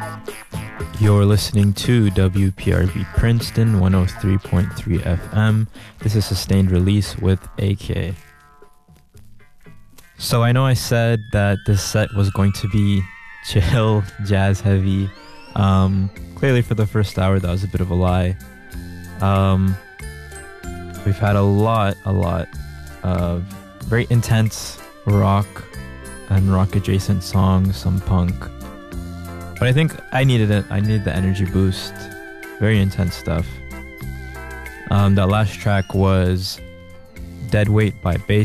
You're listening to WPRB Princeton 103.3 FM. This is Sustained Release with AK. So I know I said that this set was going to be chill, jazz heavy. Clearly for the first hour that was a bit of a lie. We've had a lot of very intense rock and rock adjacent songs, some punk. But I think I needed it. I needed the energy boost. Very intense stuff. That last track was Dead Weight by Bass